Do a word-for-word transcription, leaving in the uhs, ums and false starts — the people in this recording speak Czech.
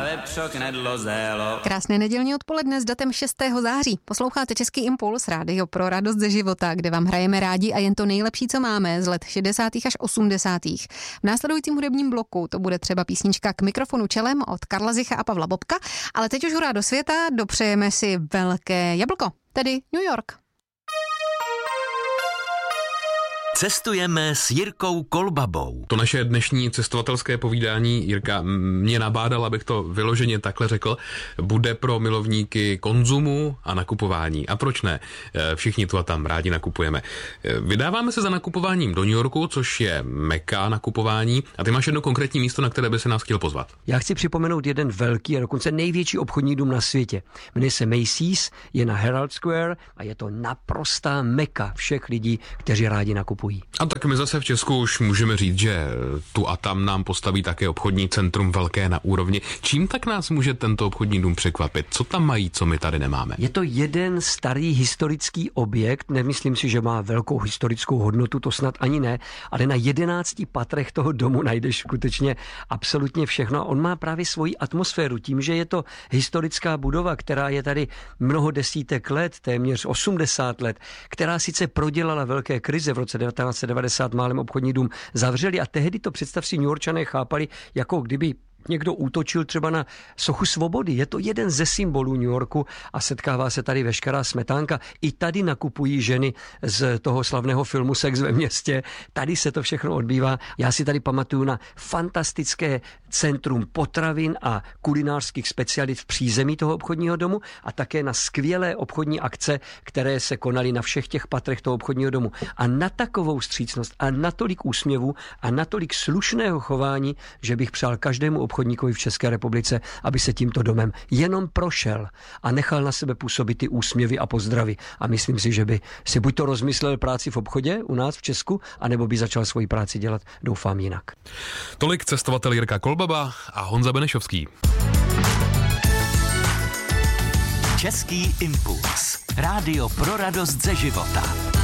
vepřo knedlo zélo. Krásné nedělní odpoledne s datem šestého září. Posloucháte Český impuls, rádio pro radost ze života, kde vám hrajeme rádi a jen to nejlepší, co máme z let šedesátých až osmdesátých. V následujícím hudebním bloku to bude třeba písnička K mikrofonu čelem od Karla Zicha a Pavla Bobka, ale teď už hurá do světa, dopřejeme si velké jablko, tedy New York. Cestujeme s Jirkou Kolbabou. To naše dnešní cestovatelské povídání, Jirka, mě nabádal, abych to vyloženě takhle řekl, bude pro milovníky konzumu a nakupování. A proč ne? Všichni tu a tam rádi nakupujeme. Vydáváme se za nakupováním do New Yorku, což je meka nakupování. A ty máš jedno konkrétní místo, na které by se nás chtěl pozvat. Já chci připomenout jeden velký a dokonce největší obchodní dům na světě. Jmenuje se Macy's, je na Herald Square a je to naprostá meka všech lidí, kteří rádi nakupují. A tak my zase v Česku už můžeme říct, že tu a tam nám postaví také obchodní centrum velké na úrovni. Čím tak nás může tento obchodní dům překvapit? Co tam mají, co my tady nemáme? Je to jeden starý historický objekt, nemyslím si, že má velkou historickou hodnotu, to snad ani ne, ale na jedenácti patrech toho domu najdeš skutečně absolutně všechno. A on má právě svoji atmosféru tím, že je to historická budova, která je tady mnoho desítek let, téměř osmdesát let, která sice prodělala velké krize v roce devatenáct set devadesát, málem obchodní dům zavřeli a tehdy to, představ si, New Yorkčané chápali, jako kdyby někdo útočil třeba na sochu svobody. Je to jeden ze symbolů New Yorku a setkává se tady veškerá smetánka. I tady nakupují ženy z toho slavného filmu Sex ve městě. Tady se to všechno odbývá. Já si tady pamatuju na fantastické centrum potravin a kulinářských specialit v přízemí toho obchodního domu a také na skvělé obchodní akce, které se konaly na všech těch patrech toho obchodního domu. A na takovou vstřícnost a natolik úsměvu a natolik slušného chování, že bych přál každému obchodníkovi v České republice, aby se tímto domem jenom prošel a nechal na sebe působit ty úsměvy a pozdravy. A myslím si, že by si buď to rozmyslel práci v obchodě u nás v Česku, anebo by začal svoji práci dělat, doufám, jinak. Tolik cestovatel Jirka Kolbaba a Honza Benešovský. Český impuls. Rádio pro radost ze života.